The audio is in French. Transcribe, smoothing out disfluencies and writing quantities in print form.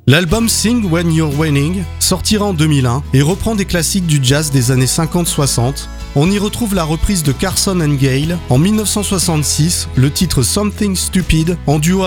L'album Sing When You're Winning sortira en 2001 et reprend des classiques du jazz des années 50-60. On y retrouve la reprise de Carson and Gale en 1966, le titre Something Stupid en duo